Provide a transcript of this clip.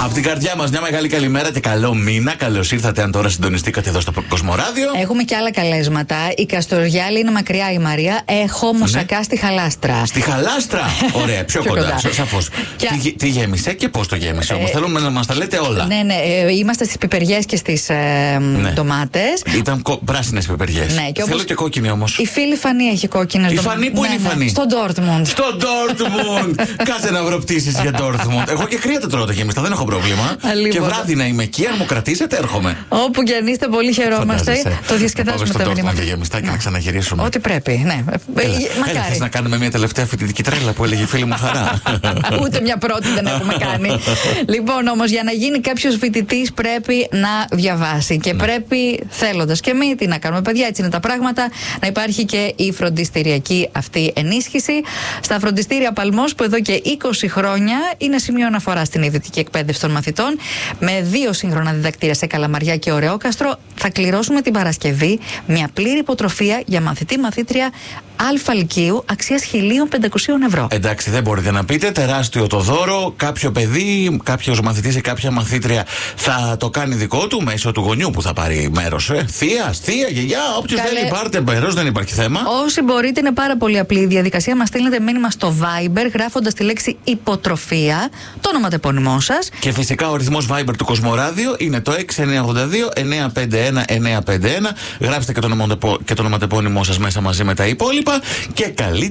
Από την καρδιά μας, μια μεγάλη καλημέρα και καλό μήνα. Καλώς ήρθατε, αν τώρα συντονιστήκατε εδώ στο Κοσμοράδιο. Έχουμε και άλλα καλέσματα. Η Καστοριάλη είναι μακριά, η Μαρία. Έχω μουσακά στη Χαλάστρα. Στη Χαλάστρα! Ωραία, πιο κοντά. Σαφώς. Τι γέμισε και πώς το γέμισε όμως. Θέλουμε να μας τα λέτε όλα. Ναι. Είμαστε στις πιπεριές και στις ντομάτες. Ήταν πράσινες πιπεριές. Ναι, θέλω και κόκκινη όμως. Η φίλη Φανή έχει κόκκινες ντομάτες. Η Φανή, πού είναι η Φανή? Στο Ντόρτμουντ. Στο Ντόρτμουντ! Κάτσε να βρω πτήσεις για Ντόρτμουντ. Εγώ και κρύα τα τρώω τα γεμιστά, δεν έχω πρόβλημα. Και βράδυ να είμαι εκεί, αν μου κρατήσετε, έρχομαι. Όπου και αν είστε, πολύ χαιρόμαστε. Το διασκεδάζουμε τα μηνύματα. Για γεμιστά και να ξαναγυρίσουμε. Ό,τι πρέπει, ναι. Μακάρι. Θες να κάνουμε μια τελευταία φοιτητική τρέλα που έλεγε η φίλη μου Χαρά? Ούτε μια πρώτη δεν έχουμε κάνει. Λοιπόν, όμως, για να γίνει κάποιος φοιτητής πρέπει να διαβάσει και πρέπει θέλοντας. Και εμείς τι να κάνουμε, παιδιά, έτσι είναι τα πράγματα. Να υπάρχει και η φροντιστηριακή αυτή ενίσχυση. Στα φροντιστήρια Παλμός, που εδώ και 20 χρόνια είναι σημείο αναφορά στην ιδιωτική εκπαίδευση των μαθητών, με 2 σύγχρονα διδακτήρια σε Καλαμαριά και Ωρεόκαστρο, θα κληρώσουμε την Παρασκευή μια πλήρη υποτροφία για μαθητή-μαθήτρια Α Λυκείου αξίας 1.500 ευρώ. Εντάξει, δεν μπορείτε να πείτε, τεράστιο το δώρο. Κάποιο παιδί, κάποιος μαθητής ή κάποια μαθήτρια θα το κάνει δικό του μέσω του γονιού που θα πάρει μέρος. Θεία, γιαγιά, όποιος θέλει, πάρτε μέρος, δεν υπάρχει θέμα. Όσοι μπορείτε, είναι πάρα πολύ απλή η διαδικασία. Μας στέλνετε μήνυμα στο Viber γράφοντας τη λέξη υποτροφία, το ονοματεπώνυμό σας. Και φυσικά ο αριθμός Viber του Κοσμοράδιο είναι το 6982 951 951. Γράψτε και το ονοματεπώνυμό σας μέσα μαζί με τα υπόλοιπα και καλή